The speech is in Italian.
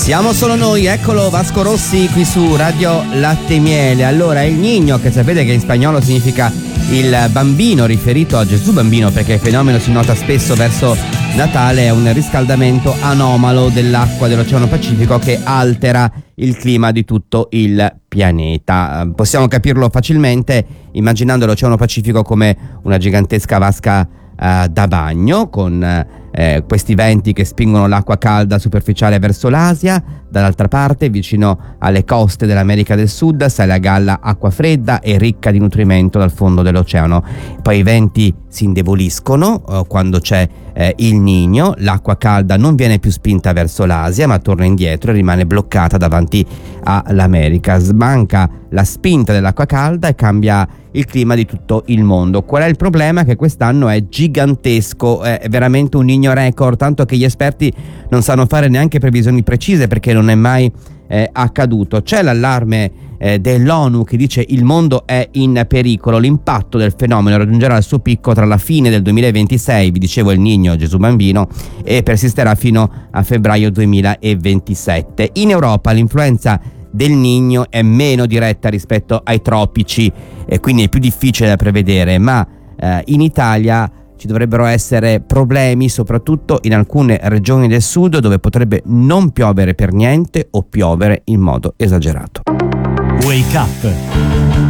Siamo solo noi, eccolo Vasco Rossi qui su Radio Latte e Miele. Allora, il Niño, che sapete che in spagnolo significa il bambino, riferito a Gesù bambino, perché il fenomeno si nota spesso verso Natale, è un riscaldamento anomalo dell'acqua dell'Oceano Pacifico che altera il clima di tutto il pianeta. Possiamo capirlo facilmente immaginando l'Oceano Pacifico come una gigantesca vasca da bagno, con questi venti che spingono l'acqua calda superficiale verso l'Asia. Dall'altra parte, vicino alle coste dell'America del Sud, sale a galla acqua fredda e ricca di nutrimento dal fondo dell'oceano. Poi i venti si indeboliscono quando c'è il Niño, l'acqua calda non viene più spinta verso l'Asia ma torna indietro e rimane bloccata davanti all'America. Sbanca la spinta dell'acqua calda e cambia il clima di tutto il mondo. Qual è il problema? Che quest'anno è gigantesco, è veramente un Niño record, tanto che gli esperti non sanno fare neanche previsioni precise perché non è mai accaduto. C'è l'allarme dell'ONU che dice il mondo è in pericolo, l'impatto del fenomeno raggiungerà il suo picco tra la fine del 2026, vi dicevo il Niño Gesù bambino, e persisterà fino a febbraio 2027. In Europa l'influenza del Niño è meno diretta rispetto ai tropici e quindi è più difficile da prevedere, ma in Italia ci dovrebbero essere problemi soprattutto in alcune regioni del sud dove potrebbe non piovere per niente o piovere in modo esagerato. Wake Up